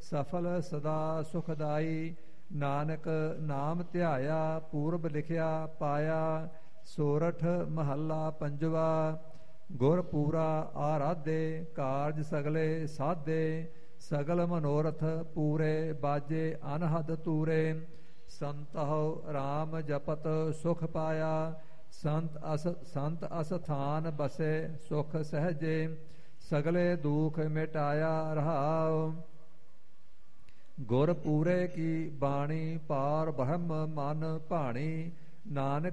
ਸਫਲ ਸਦਾ ਸੁਖਦਾਈ। ਨਾਨਕ ਨਾਮ ਧਿਆਇਆ ਪੂਰਬ ਲਿਖਿਆ ਪਾਇਆ। ਸੋਰਠ ਮਹੱਲਾ ਪੰਜਵਾ। ਗੁਰ ਪੂਰਾ ਆਰਾਧੇ ਕਾਰਜ ਸਗਲੇ ਸਾਧੇ। ਸਗਲ ਮਨੋਰਥ ਪੂਰੇ ਬਾਜੇ ਅਨਹਦ ਤੂਰੇ। ਸੰਤਹੁ ਰਾਮ ਜਪਤ ਸੁਖ ਪਾਇਆ। ਸੰਤ ਅਸਥਾਨ ਬਸੇ ਸੁਖ ਸਹਜੇ। ਸਗਲੇ ਦੁਖ ਮਿਟਾਇਆ ਰਹਾਉ। ਗੁਰ ਪੂਰੇ ਕੀ ਬਾਣੀ ਪਾਰ ਬ੍ਰਹਮ ਮਨ ਭਾਣੀ। ਨਾਨਕ